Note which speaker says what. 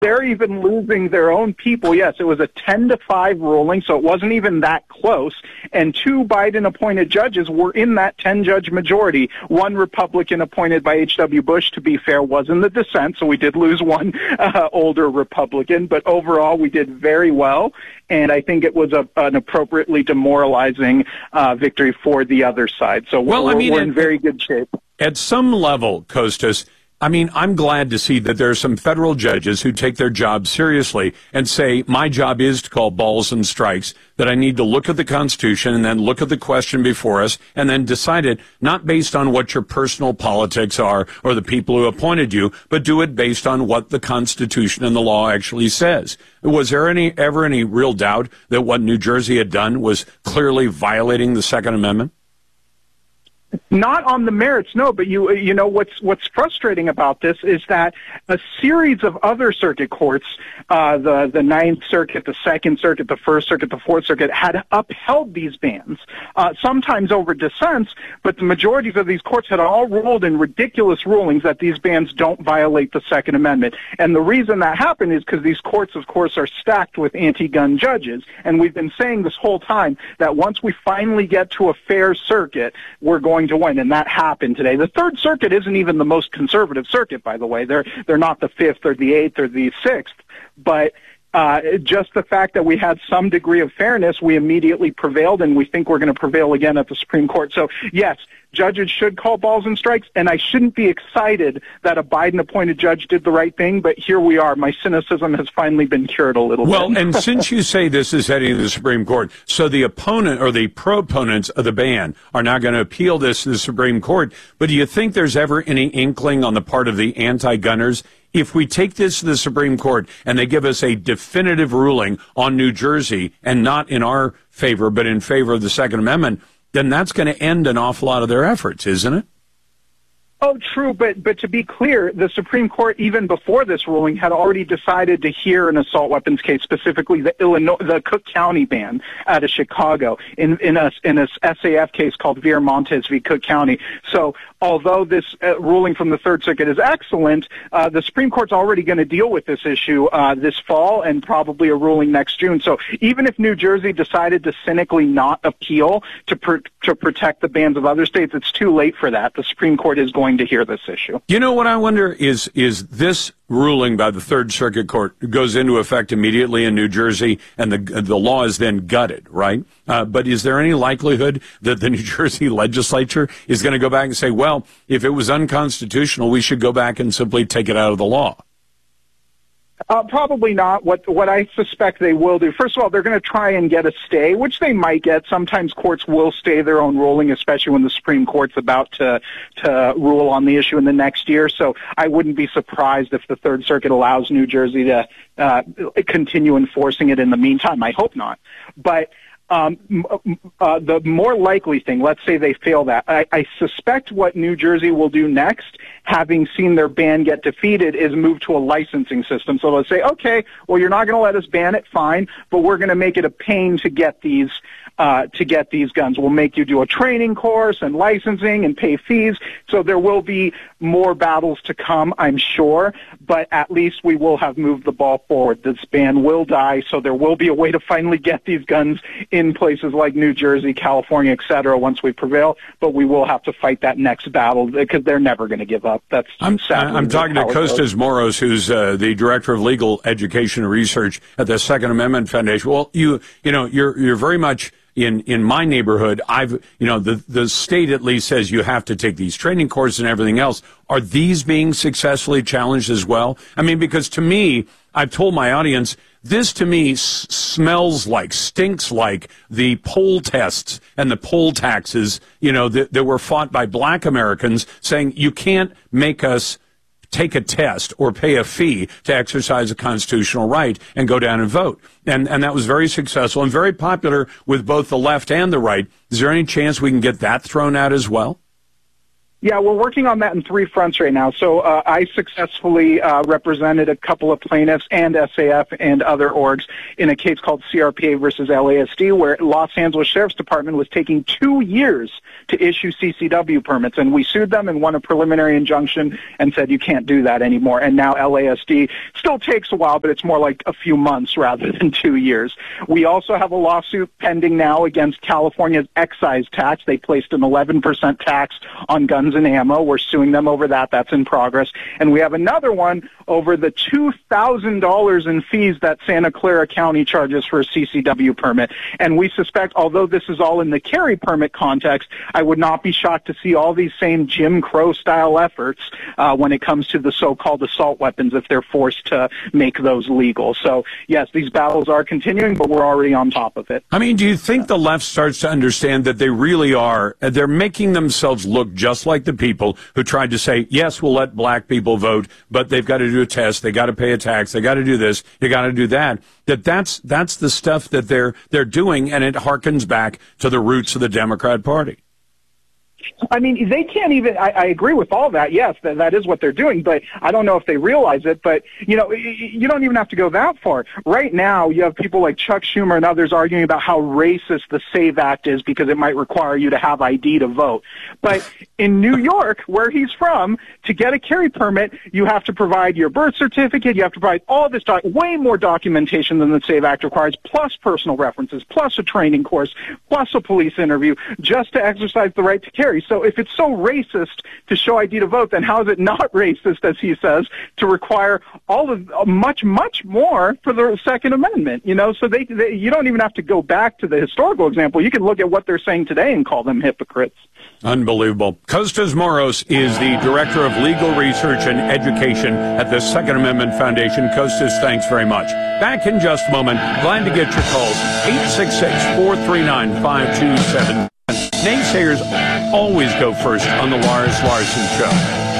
Speaker 1: They're even losing their own people. Yes, it was a 10-5 ruling, so it wasn't even that close. And 2 Biden-appointed judges were in that 10-judge majority. One Republican appointed by H.W. Bush, to be fair, was in the dissent, so we did lose one older Republican. But overall, we did very well, and I think it was an appropriately demoralizing victory for the other side. So we're in very good shape.
Speaker 2: At some level, Kostas, I mean, I'm glad to see that there are some federal judges who take their job seriously and say, my job is to call balls and strikes, that I need to look at the Constitution and then look at the question before us and then decide it not based on what your personal politics are or the people who appointed you, but do it based on what the Constitution and the law actually says. Was there ever any real doubt that what New Jersey had done was clearly violating the Second Amendment?
Speaker 1: Not on the merits, no, but you know what's frustrating about this is that a series of other circuit courts, the Ninth Circuit, the Second Circuit, the First Circuit, the Fourth Circuit, had upheld these bans, sometimes over dissents, but the majorities of these courts had all ruled in ridiculous rulings that these bans don't violate the Second Amendment. And the reason that happened is because these courts, of course, are stacked with anti-gun judges, and we've been saying this whole time that once we finally get to a fair circuit, we're going to win, and that happened today. The Third Circuit isn't even the most conservative circuit, by the way. They're not the Fifth or the Eighth or the Sixth, but just the fact that we had some degree of fairness, we immediately prevailed, and we think we're going to prevail again at the Supreme Court. So, yes, judges should call balls and strikes, and I shouldn't be excited that a Biden-appointed judge did the right thing, but here we are. My cynicism has finally been cured a little bit.
Speaker 2: Well, and since you say this is heading to the Supreme Court, so the opponent or the proponents of the ban are now going to appeal this to the Supreme Court, but do you think there's ever any inkling on the part of the anti-gunners? If we take this to the Supreme Court and they give us a definitive ruling on New Jersey and not in our favor but in favor of the Second Amendment, then that's going to end an awful lot of their efforts, isn't it?
Speaker 1: Oh, true, but to be clear, the Supreme Court, even before this ruling, had already decided to hear an assault weapons case, specifically the Cook County ban out of Chicago, in a SAF case called Viramontes v. Cook County. So, although this ruling from the Third Circuit is excellent, the Supreme Court's already going to deal with this issue this fall and probably a ruling next June. So, even if New Jersey decided to cynically not appeal to protect the bans of other states, it's too late for that. The Supreme Court is going to hear this issue.
Speaker 2: You know what I wonder is this ruling by the Third Circuit Court goes into effect immediately in New Jersey, and the law is then gutted, right? But is there any likelihood that the New Jersey legislature is going to go back and say, well, if it was unconstitutional, we should go back and simply take it out of the law?
Speaker 1: Probably not. What I suspect they will do, first of all, they're going to try and get a stay, which they might get. Sometimes courts will stay their own ruling, especially when the Supreme Court's about to rule on the issue in the next year. So I wouldn't be surprised if the Third Circuit allows New Jersey to continue enforcing it in the meantime. I hope not. But the more likely thing, let's say they fail that, I suspect what New Jersey will do next, having seen their ban get defeated, is move to a licensing system. So let's say, okay, well, you're not going to let us ban it, fine, but we're going to make it a pain to get these guns. We'll make you do a training course and licensing and pay fees. So there will be more battles to come, I'm sure, but at least we will have moved the ball forward. This ban will die, so there will be a way to finally get these guns in places like New Jersey, California, et cetera, once we prevail, but we will have to fight that next battle because they're never going to give up. I'm
Speaker 2: talking to Kostas Moros, who's the Director of Legal Education and Research at the Second Amendment Foundation. Well, you're very much in my neighborhood. The state at least says you have to take these training courses and everything else. Are these being successfully challenged as well? I mean, because to me, I've told my audience, this to me smells like, stinks like the poll tests and the poll taxes, that were fought by black Americans saying you can't make us take a test or pay a fee to exercise a constitutional right and go down and vote. And that was very successful and very popular with both the left and the right. Is there any chance we can get that thrown out as well?
Speaker 1: Yeah, we're working on that in 3 fronts right now. So I successfully represented a couple of plaintiffs and SAF and other orgs in a case called CRPA versus LASD, where Los Angeles Sheriff's Department was taking 2 years to issue CCW permits. And we sued them and won a preliminary injunction and said you can't do that anymore. And now LASD still takes a while, but it's more like a few months rather than 2 years. We also have a lawsuit pending now against California's excise tax. They placed an 11% tax on guns and ammo. We're suing them over that. That's in progress. And we have another one over the $2,000 in fees that Santa Clara County charges for a CCW permit. And we suspect, although this is all in the carry permit context, I would not be shocked to see all these same Jim Crow-style efforts when it comes to the so-called assault weapons if they're forced to make those legal. So, yes, these battles are continuing, but we're already on top of it.
Speaker 2: I mean, do you think the left starts to understand that they really are, they're making themselves look just like the people who tried to say, yes, we'll let black people vote, but they've got to do a test, they got to pay a tax, they got to do this, they got to do that. That's the stuff that they're doing, and it harkens back to the roots of the Democrat Party.
Speaker 1: I mean, they can't even, I agree with all that. Yes, that is what they're doing, but I don't know if they realize it. But, you know, you don't even have to go that far. Right now, you have people like Chuck Schumer and others arguing about how racist the SAVE Act is because it might require you to have ID to vote. But in New York, where he's from, to get a carry permit, you have to provide your birth certificate, you have to provide all this, way more documentation than the SAVE Act requires, plus personal references, plus a training course, plus a police interview, just to exercise the right to carry. So if it's so racist to show ID to vote, then how is it not racist, as he says, to require all of much, much more for the Second Amendment? You know, so you don't even have to go back to the historical example. You can look at what they're saying today and call them hypocrites.
Speaker 2: Unbelievable. Costas Moros is the Director of Legal Research and Education at the Second Amendment Foundation. Costas, thanks very much. Back in just a moment. Glad to get your calls. 866-439-5277. Naysayers always go first on the Lars Larson Show.